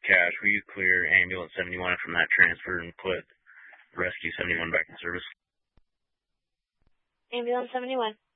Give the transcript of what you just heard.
cash, will you clear Ambulance 71 from that transfer and put Rescue 71 back in service? Ambulance 71.